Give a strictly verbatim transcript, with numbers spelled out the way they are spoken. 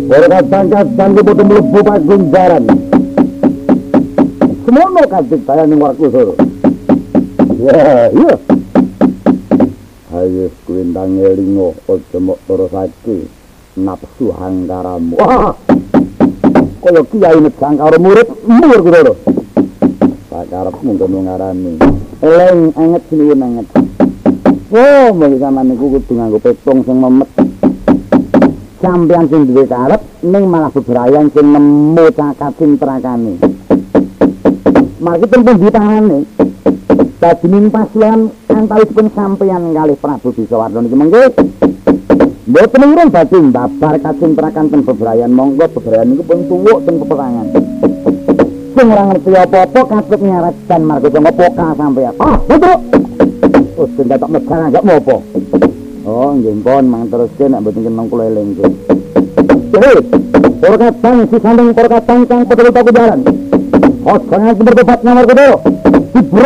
Para kadang-kadang ku padha mlebu pagunjaran. Semono kadiktayan ning Warkusara. Ya, iya. Ayo kuwi ndang elingo aja mok terusake nafsu hangkaramu. Wah. Kaya kiai nejang karo murid mur ku lho. Sakarepmu ngono ngarani. Eleng anget sinuwun anget. Oh, mriki sampeyan niku kudu nganggo petong sing memet. Sampeyan sing duwe karep ning malah bebrayan sing nemu cakat cintrakane. Mari pun di tangane. Dadi nimpasian antawipun sampeyan kalih Prabu Bisawarna niki mengke. Mboten urung badhe babar kacintrakan ten bebrayan monggo bebrayan niku pun tuwuk ten peperangan. Sing ora ngerti apa-apa katut nyaret dan marga ngopoka sampeyan. Ah, betul. Oh, sing tak megang gak mopo. Oh, nggih pun mang teruske nek mboten kenong kula elingke. Hei, para kadang si sandeng para kadang kang padha taku jalan. Oh, sangat berdebat nomor kedua. Dibro